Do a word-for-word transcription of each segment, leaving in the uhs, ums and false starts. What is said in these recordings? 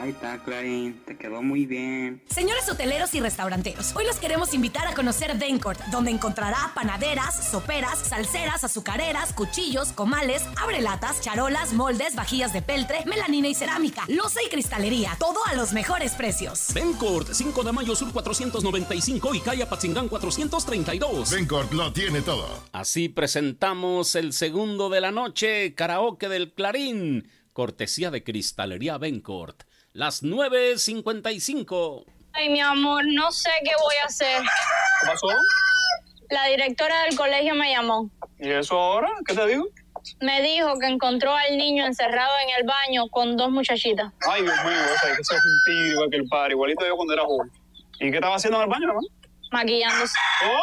Ahí está, Clarín, te quedó muy bien. Señores hoteleros y restauranteros, hoy los queremos invitar a conocer Dencourt, donde encontrará panaderas, soperas, salseras, azucareras, cuchillos, comales, abrelatas, charolas, moldes, vajillas de peltre, melanina y cerámica, loza y cristalería, todo a los mejores precios. Dencourt, cinco de mayo sur cuatrocientos noventa y cinco y calle Apatzingán cuatrocientos treinta y dos. Dencourt lo tiene todo. Así presentamos el segundo de la noche, karaoke del Clarín, cortesía de Cristalería Dencourt. Las nueve cincuenta y cinco. Ay, mi amor, no sé qué voy a hacer. ¿Qué pasó? La directora del colegio me llamó. ¿Y eso ahora? ¿Qué te digo? Me dijo que encontró al niño encerrado en el baño con dos muchachitas. Ay, Dios mío, o sea, que ese es un tío igual que el padre, igualito yo cuando era joven. ¿Y qué estaba haciendo en el baño, hermano? Maquillándose.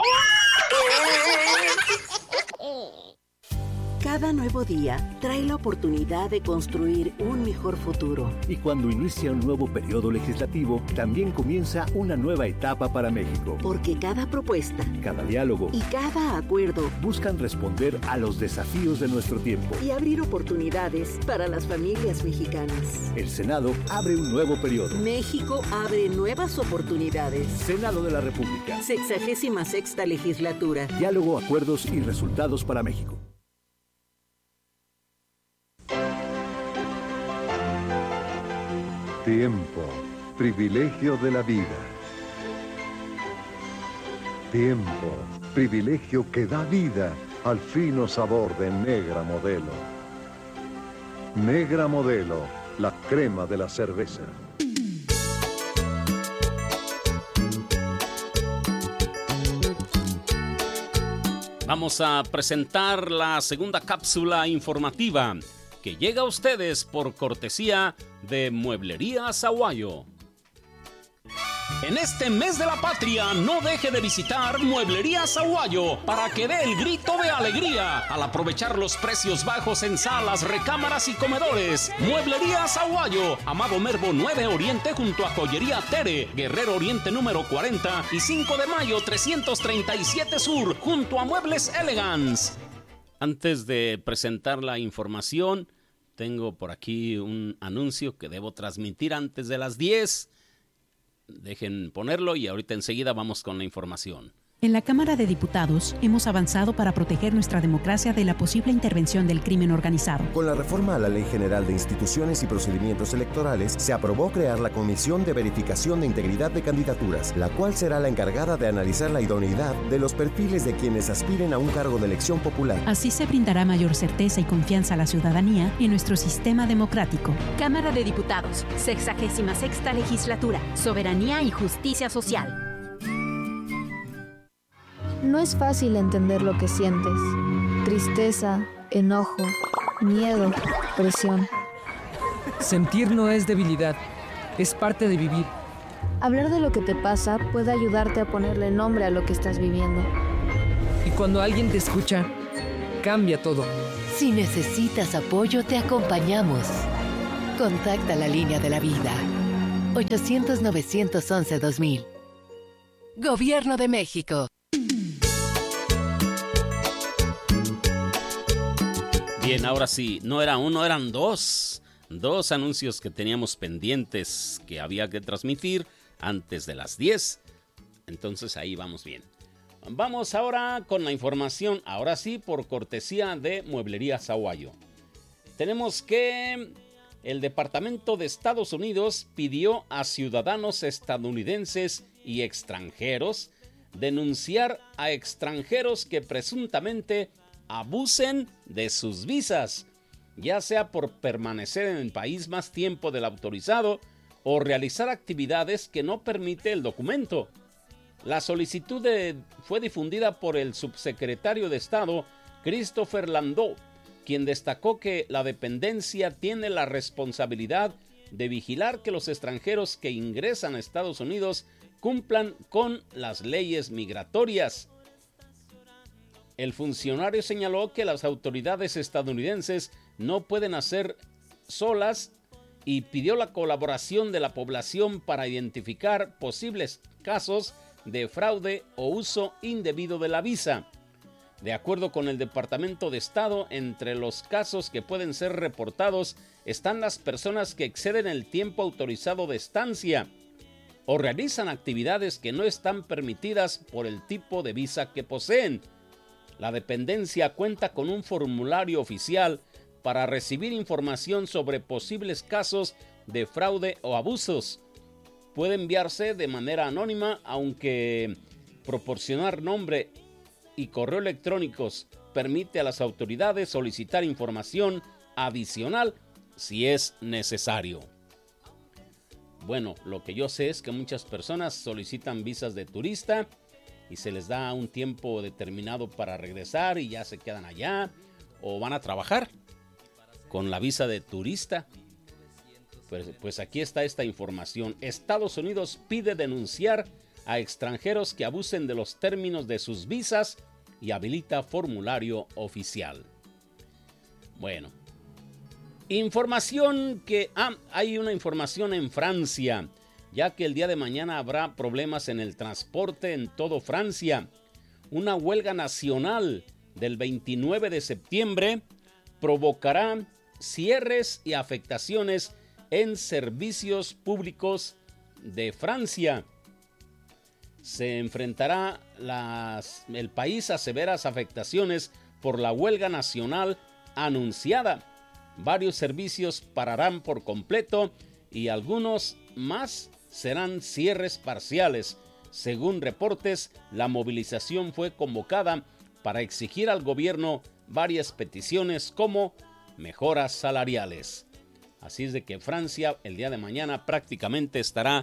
¡Oh! Cada nuevo día trae la oportunidad de construir un mejor futuro. Y cuando inicia un nuevo periodo legislativo, también comienza una nueva etapa para México. Porque cada propuesta, cada diálogo y cada acuerdo buscan responder a los desafíos de nuestro tiempo y abrir oportunidades para las familias mexicanas. El Senado abre un nuevo periodo. México abre nuevas oportunidades. Senado de la República. Sexagésima sexta legislatura. Diálogo, acuerdos y resultados para México. Tiempo, privilegio de la vida. Tiempo, privilegio que da vida al fino sabor de Negra Modelo. Negra Modelo, la crema de la cerveza. Vamos a presentar la segunda cápsula informativa que llega a ustedes por cortesía de Mueblería Sahuayo. En este mes de la patria, no deje de visitar Mueblería Sahuayo para que dé el grito de alegría al aprovechar los precios bajos en salas, recámaras y comedores. Mueblería Sahuayo, Amado Mervo nueve Oriente junto a Joyería Tere, Guerrero Oriente número cuarenta y cinco de mayo trescientos treinta y siete Sur junto a Muebles Elegance. Antes de presentar la información, tengo por aquí un anuncio que debo transmitir antes de las diez. Dejen ponerlo y ahorita enseguida vamos con la información. En la Cámara de Diputados hemos avanzado para proteger nuestra democracia de la posible intervención del crimen organizado. Con la reforma a la Ley General de Instituciones y Procedimientos Electorales, se aprobó crear la Comisión de Verificación de Integridad de Candidaturas, la cual será la encargada de analizar la idoneidad de los perfiles de quienes aspiren a un cargo de elección popular. Así se brindará mayor certeza y confianza a la ciudadanía en nuestro sistema democrático. Cámara de Diputados, sexagésima sexta legislatura, soberanía y justicia social. No es fácil entender lo que sientes. Tristeza, enojo, miedo, presión. Sentir no es debilidad, es parte de vivir. Hablar de lo que te pasa puede ayudarte a ponerle nombre a lo que estás viviendo. Y cuando alguien te escucha, cambia todo. Si necesitas apoyo, te acompañamos. Contacta la línea de la vida. ochocientos, novecientos once, dos mil. Gobierno de México. Bien, ahora sí, no era uno, eran dos. Dos anuncios que teníamos pendientes que había que transmitir antes de las diez. Entonces ahí vamos bien. Vamos ahora con la información, ahora sí, por cortesía de Mueblería Sahuayo. Tenemos que el Departamento de Estados Unidos pidió a ciudadanos estadounidenses y extranjeros denunciar a extranjeros que presuntamente abusen de sus visas, ya sea por permanecer en el país más tiempo del autorizado o realizar actividades que no permite el documento. La solicitud de, fue difundida por el subsecretario de Estado, Christopher Landau, quien destacó que la dependencia tiene la responsabilidad de vigilar que los extranjeros que ingresan a Estados Unidos cumplan con las leyes migratorias. El funcionario señaló que las autoridades estadounidenses no pueden hacer solas y pidió la colaboración de la población para identificar posibles casos de fraude o uso indebido de la visa. De acuerdo con el Departamento de Estado, entre los casos que pueden ser reportados están las personas que exceden el tiempo autorizado de estancia o realizan actividades que no están permitidas por el tipo de visa que poseen. La dependencia cuenta con un formulario oficial para recibir información sobre posibles casos de fraude o abusos. Puede enviarse de manera anónima, aunque proporcionar nombre y correo electrónicos permite a las autoridades solicitar información adicional si es necesario. Bueno, lo que yo sé es que muchas personas solicitan visas de turista y se les da un tiempo determinado para regresar y ya se quedan allá o van a trabajar con la visa de turista. Pues, pues aquí está esta información. Estados Unidos pide denunciar a extranjeros que abusen de los términos de sus visas y habilita formulario oficial. Bueno, información que ah, hay una información en Francia, ya que el día de mañana habrá problemas en el transporte en todo Francia. Una huelga nacional del veintinueve de septiembre provocará cierres y afectaciones en servicios públicos de Francia. Se enfrentará las, el país a severas afectaciones por la huelga nacional anunciada. Varios servicios pararán por completo y algunos más serán cierres parciales. Según reportes, la movilización fue convocada para exigir al gobierno varias peticiones como mejoras salariales. Así es de que Francia el día de mañana prácticamente estará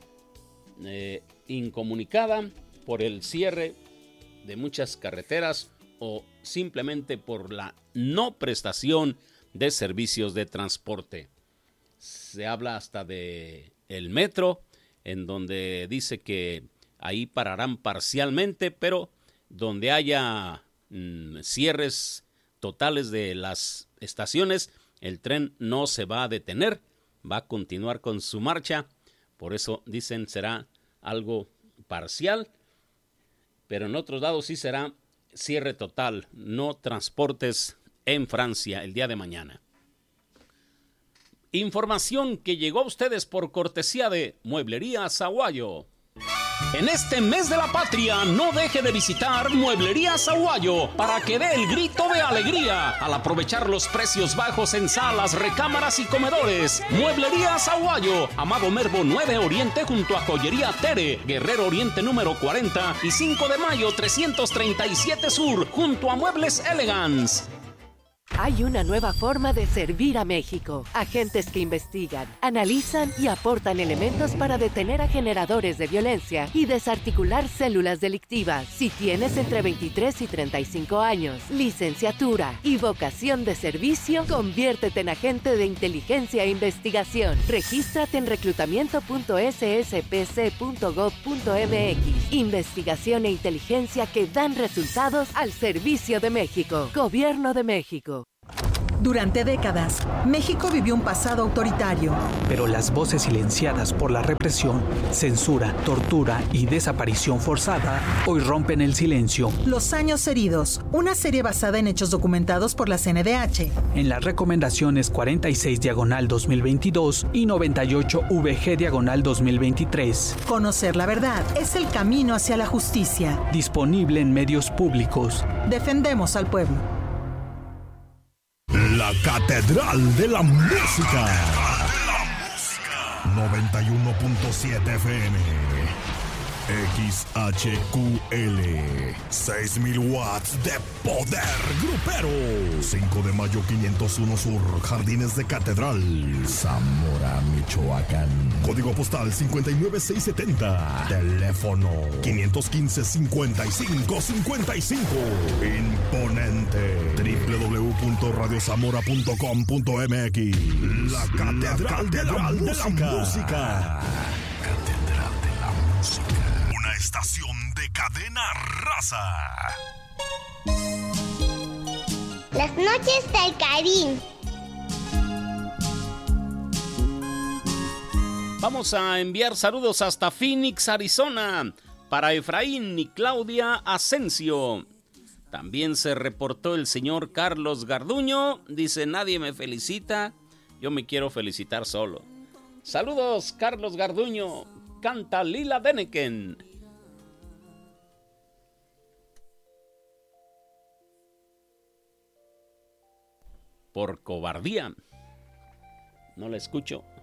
eh, incomunicada por el cierre de muchas carreteras o simplemente por la no prestación de servicios de transporte. Se habla hasta de el metro, en donde dice que ahí pararán parcialmente, pero donde haya mm, cierres totales de las estaciones, el tren no se va a detener, va a continuar con su marcha. Por eso dicen será algo parcial, pero en otros lados sí será cierre total, no transportes en Francia el día de mañana. Información que llegó a ustedes por cortesía de Mueblería Zaguayo. En este mes de la patria, no deje de visitar Mueblería Zaguayo para que dé el grito de alegría al aprovechar los precios bajos en salas, recámaras y comedores. Mueblería Zaguayo, Amado Mervo nueve Oriente junto a Joyería Tere, Guerrero Oriente número cuarenta y cinco de mayo trescientos treinta y siete Sur junto a Muebles Elegance. Hay una nueva forma de servir a México. Agentes que investigan, analizan y aportan elementos para detener a generadores de violencia y desarticular células delictivas. Si tienes entre veintitrés y treinta y cinco años, licenciatura y vocación de servicio, conviértete en agente de inteligencia e investigación. Regístrate en reclutamiento punto s s p c punto gov punto m x. Investigación e inteligencia que dan resultados al servicio de México. Gobierno de México. Durante décadas, México vivió un pasado autoritario. Pero las voces silenciadas por la represión, censura, tortura y desaparición forzada hoy rompen el silencio. Los años heridos, una serie basada en hechos documentados por la C N D H. En las recomendaciones cuarenta y seis diagonal dos mil veintidós y noventa y ocho V G diagonal dos mil veintitrés. Conocer la verdad es el camino hacia la justicia. Disponible en medios públicos. Defendemos al pueblo. La Catedral de la Música. noventa y uno punto siete F M. X H Q L. seis mil watts de poder grupero. cinco de mayo quinientos uno Sur, Jardines de Catedral, Zamora, Michoacán. Código postal cincuenta y nueve mil seiscientos setenta. Teléfono quinientos quince, cincuenta y cinco, cincuenta y cinco. Imponente. doble u doble u doble u punto radio zamora punto com punto m x. La Catedral, La Catedral de, la, de la Música. música. Catedral de la Música. Una estación de cadena raza. Las noches del Karim. Vamos a enviar saludos hasta Phoenix, Arizona, para Efraín y Claudia Asensio. También se reportó el señor Carlos Garduño. Dice, nadie me felicita, yo me quiero felicitar solo. Saludos, Carlos Garduño. Canta Lila Deneken. Por cobardía. No la escucho.